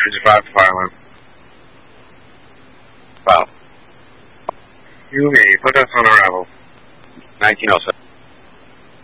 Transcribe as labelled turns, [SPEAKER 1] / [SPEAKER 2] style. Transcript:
[SPEAKER 1] 55 to fire alarm.
[SPEAKER 2] Wow.
[SPEAKER 1] You may put us on arrival.
[SPEAKER 2] 1907.